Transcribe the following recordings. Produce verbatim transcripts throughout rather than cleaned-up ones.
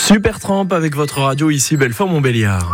Supertramp avec votre radio ici Belfort-Montbéliard.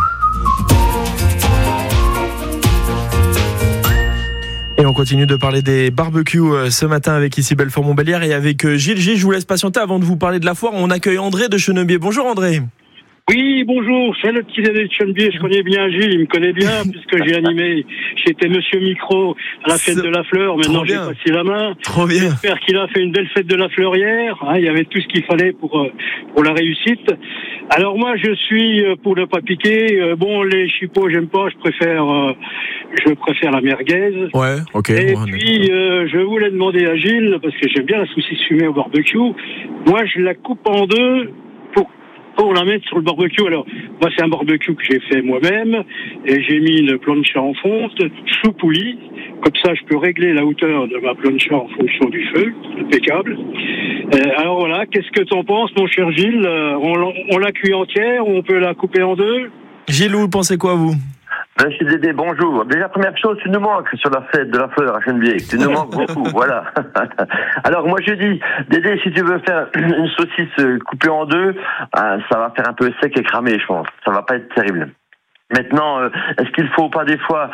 Et on continue de parler des barbecues ce matin avec ici Belfort-Montbéliard et avec Gilles. Gilles, je vous laisse patienter avant de vous parler de la foire. On accueille André de Chenebier. Bonjour André. Oui, bonjour, c'est le petit Dédé de Chenebier. Je connais bien Gilles, il me connaît bien puisque j'ai animé, j'étais Monsieur Micro à la fête de la fleur. Maintenant j'ai passé la main. Trop bien. J'espère qu'il a fait une belle fête de la fleur hier. Hein, il y avait tout ce qu'il fallait pour pour la réussite. Alors moi je suis pour ne pas piquer. Bon, les chipots j'aime pas, je préfère euh, je préfère la merguez. Ouais, ok. Et ouais, puis euh, je voulais demander à Gilles parce que j'aime bien la saucisse fumée au barbecue. Moi je la coupe en deux pour pour la mettre sur le barbecue. Alors, moi, c'est un barbecue que j'ai fait moi-même, et j'ai mis une plancha en fonte, sous poulie. Comme ça, je peux régler la hauteur de ma plancha en fonction du feu. Impeccable. Euh, alors voilà, qu'est-ce que t'en penses, mon cher Gilles? On, on la cuit entière, ou on peut la couper en deux? Gilles, vous pensez quoi, vous? Monsieur Dédé, bonjour. Déjà, première chose, tu nous manques sur la fête de la fleur à Chenebier. Tu nous manques beaucoup, voilà. Alors, moi, je dis, Dédé, si tu veux faire une saucisse coupée en deux, ça va faire un peu sec et cramé, je pense. Ça va pas être terrible. Maintenant, euh, est-ce qu'il faut pas des fois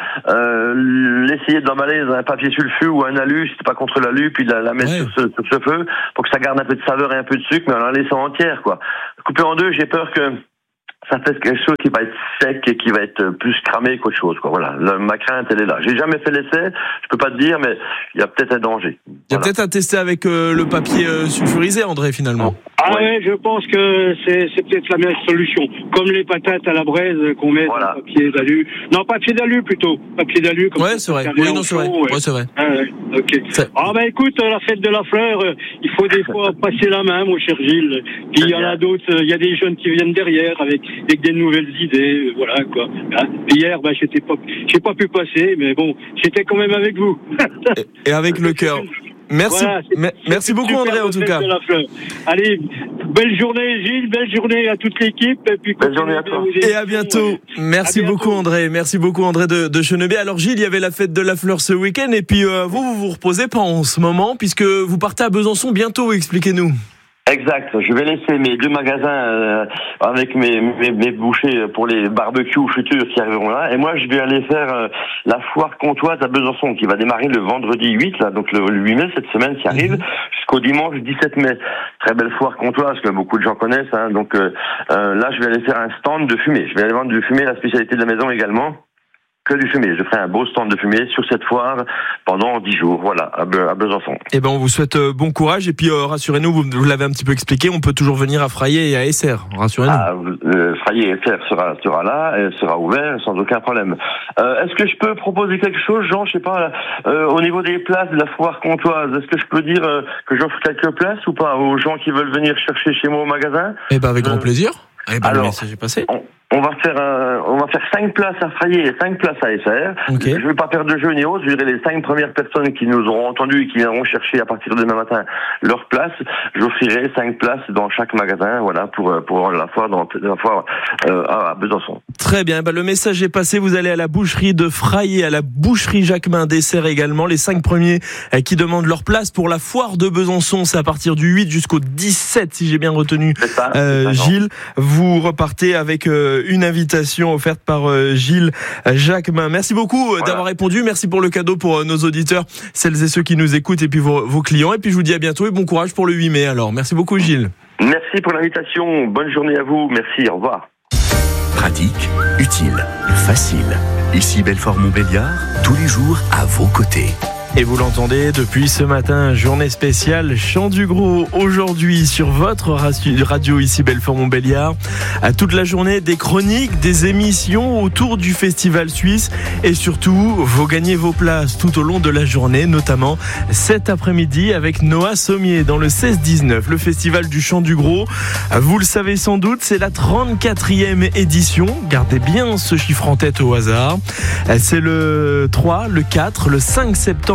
euh, l'essayer de l'emballer dans un papier sulfu ou un alu, si c'est pas contre l'alu, puis la, la mettre ouais. sur, ce, sur ce feu, pour que ça garde un peu de saveur et un peu de sucre, mais en la laissant entière, quoi. Couper en deux, j'ai peur que ça fait quelque chose qui va être sec et qui va être plus cramé qu'autre chose, quoi. Voilà. Le, ma crainte, elle est là. J'ai jamais fait l'essai, je peux pas te dire, mais il y a peut-être un danger. Il y a voilà. peut-être à tester avec euh, le papier euh, sulfurisé, André, finalement. Ah ouais, ouais je pense que c'est, c'est peut-être la meilleure solution. Comme les patates à la braise qu'on met voilà. dans le papier d'alu. Non, papier d'alu plutôt. Papier d'alu. Comme ouais, ça, c'est vrai. Oui, non, c'est vrai. Ouais, ouais c'est vrai. Ah, ouais. Ok. C'est... Ah bah écoute, la fête de la fleur, euh, il faut des fois passer la main, mon cher Gilles. Puis il y en a d'autres, il euh, y a des jeunes qui viennent derrière avec, avec des nouvelles idées, euh, voilà quoi. Hein? Hier, bah j'étais pas, j'ai pas pu passer, mais bon, j'étais quand même avec vous. et, et avec le cœur. Merci, voilà, c'est, c'est merci beaucoup André en tout cas. Allez, belle journée Gilles, belle journée à toute l'équipe. Et puis belle journée à toi. Et à bientôt. Merci à bientôt. beaucoup André, merci beaucoup André de, de Chenebier. Alors Gilles, il y avait la fête de la fleur ce week-end et puis euh, vous, vous vous reposez pas en ce moment puisque vous partez à Besançon bientôt, expliquez-nous. Exact. Je vais laisser mes deux magasins euh, avec mes, mes, mes bouchées pour les barbecues futurs qui arriveront là. Et moi, je vais aller faire euh, la foire comtoise à Besançon qui va démarrer le vendredi huit, là, donc le, le huit mai, cette semaine qui arrive, mmh. jusqu'au dimanche dix-sept mai. Très belle foire comtoise que beaucoup de gens connaissent. Hein, donc euh, euh, là, je vais aller faire un stand de fumée. Je vais aller vendre du fumée, la spécialité de la maison également. Que du fumée. Je ferai un beau stand de fumée sur cette foire pendant dix jours, voilà, à, Be- à Besançon. Eh ben, on vous souhaite euh, bon courage et puis euh, rassurez-nous, vous, vous l'avez un petit peu expliqué, on peut toujours venir à Fraillé et à Esser, rassurez-nous. Ah, euh, Fraillé et Esser sera, sera là, et sera ouvert sans aucun problème. Euh, est-ce que je peux proposer quelque chose, Jean, je sais pas, euh, au niveau des places de la foire comtoise, est-ce que je peux dire euh, que j'offre quelques places ou pas aux gens qui veulent venir chercher chez moi au magasin? Eh ben, avec euh, grand plaisir. Eh ben, alors, le message est passé. On... On va faire un, on va faire cinq places à Fraillé et cinq places à Esser. Okay. Je ne vais pas faire de jeu ni autre. Je dirais les cinq premières personnes qui nous auront entendus et qui viendront chercher à partir de demain matin leur place. J'offrirai cinq places dans chaque magasin, voilà, pour pour la foire dans la foire euh, à Besançon. Très bien. Ben, le message est passé. Vous allez à la boucherie de Fraillé, à la boucherie Jacquemin d'Esser également. Les cinq premiers qui demandent leur place pour la foire de Besançon, c'est à partir du huit jusqu'au dix-sept, si j'ai bien retenu. C'est ça, euh, c'est ça, Gilles, vous repartez avec euh, une invitation offerte par euh, Gilles Jacquemin. Merci beaucoup voilà. d'avoir répondu. Merci pour le cadeau pour euh, nos auditeurs, celles et ceux qui nous écoutent et puis vos, vos clients. Et puis je vous dis à bientôt et bon courage pour le huit mai. Alors, merci beaucoup Gilles. Merci pour l'invitation. Bonne journée à vous. Merci. Au revoir. Pratique, utile, facile. Ici Belfort-Montbéliard, tous les jours à vos côtés. Et vous l'entendez depuis ce matin, journée spéciale Chant du Gros aujourd'hui sur votre radio ici Belfort-Montbéliard. À toute la journée, des chroniques, des émissions autour du festival suisse et surtout, vous gagnez vos places tout au long de la journée, notamment cet après-midi avec Noah Sommier dans le seize dix-neuf, le festival du Chant du Gros. Vous le savez sans doute, c'est la trente-quatrième édition. Gardez bien ce chiffre en tête au hasard. C'est le trois, le quatre, le cinq septembre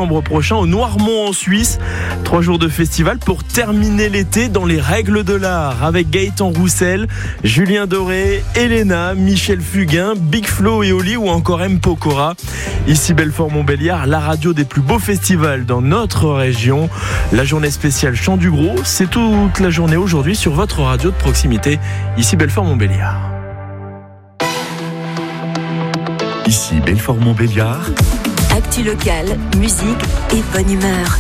décembre prochain au Noirmont en Suisse. Trois jours de festival pour terminer l'été dans les règles de l'art avec Gaëtan Roussel, Julien Doré, Elena, Michel Fugain, Big Flo et Oli ou encore M. Pokora. Ici Belfort-Montbéliard, la radio des plus beaux festivals dans notre région. La journée spéciale Chant du Gros, c'est toute la journée aujourd'hui sur votre radio de proximité. Ici Belfort-Montbéliard. Ici Belfort-Montbéliard. Actu locale, musique et bonne humeur.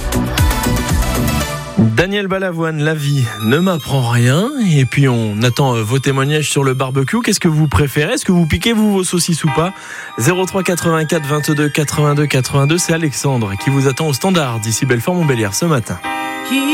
Daniel Balavoine, la vie ne m'apprend rien. Et puis on attend vos témoignages sur le barbecue. Qu'est-ce que vous préférez ? Est-ce que vous piquez vous vos saucisses ou pas ? zéro trois quatre-vingt-quatre vingt-deux quatre-vingt-deux quatre-vingt-deux. C'est Alexandre qui vous attend au standard d'ici Belfort-Montbéliard ce matin.